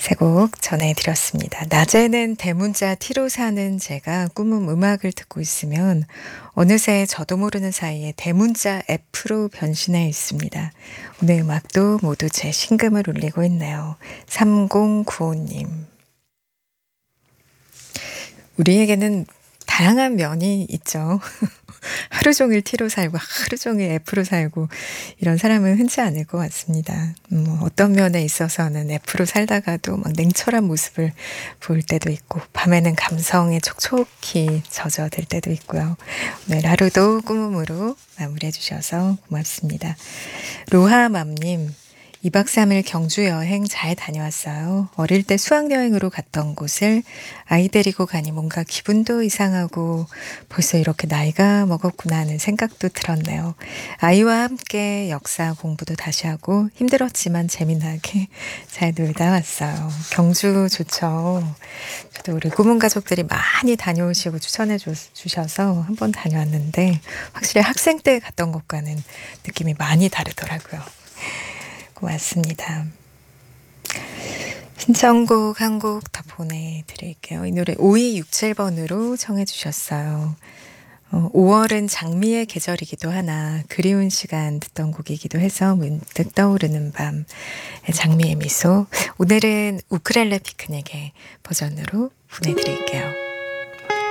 세 곡 전해드렸습니다. 낮에는 대문자 T로 사는 제가 꿈은 음악을 듣고 있으면 어느새 저도 모르는 사이에 대문자 F로 변신해 있습니다. 오늘 음악도 모두 제 심금을 울리고 있네요. 3095님. 우리에게는 다양한 면이 있죠. 하루 종일 T로 살고 하루 종일 F로 살고 이런 사람은 흔치 않을 것 같습니다. 어떤 면에 있어서는 F로 살다가도 막 냉철한 모습을 보일 때도 있고 밤에는 감성에 촉촉히 젖어들 때도 있고요. 오늘 하루도 꿈음으로 마무리해 주셔서 고맙습니다. 로하맘님. 2박 3일 경주 여행 잘 다녀왔어요. 어릴 때 수학여행으로 갔던 곳을 아이 데리고 가니 뭔가 기분도 이상하고 벌써 이렇게 나이가 먹었구나 하는 생각도 들었네요. 아이와 함께 역사 공부도 다시 하고 힘들었지만 재미나게 잘 놀다 왔어요. 경주 좋죠. 저도 우리 고문 가족들이 많이 다녀오시고 추천해 주셔서 한번 다녀왔는데 확실히 학생 때 갔던 것과는 느낌이 많이 다르더라고요. 고맙습니다. 신청곡 한 곡 더 보내드릴게요. 이 노래 5267번으로 청해 주셨어요. 5월은 장미의 계절이기도 하나 그리운 시간 듣던 곡이기도 해서 문득 떠오르는 밤 장미의 미소. 오늘은 우크렐레 피크닉의 버전으로 보내드릴게요.